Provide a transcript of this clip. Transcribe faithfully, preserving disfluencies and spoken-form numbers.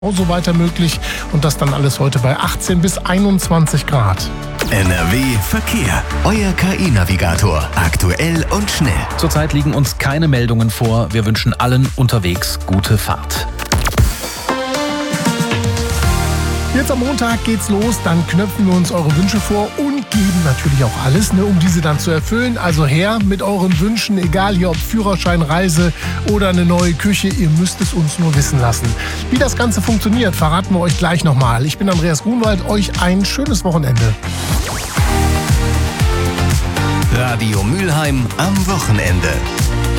so weiter möglich und das dann alles heute bei achtzehn bis einundzwanzig Grad. N R W Verkehr. Euer K I-Navigator. Aktuell und schnell. Zurzeit liegen uns keine Meldungen vor. Wir wünschen allen unterwegs gute Fahrt. Jetzt am Montag geht's los, dann knöpfen wir uns eure Wünsche vor und geben natürlich auch alles, ne, um diese dann zu erfüllen. Also her mit euren Wünschen, egal hier ob Führerschein, Reise oder eine neue Küche, ihr müsst es uns nur wissen lassen. Wie das Ganze funktioniert, verraten wir euch gleich nochmal. Ich bin Andreas Grunwald, euch ein schönes Wochenende. Radio Mülheim am Wochenende.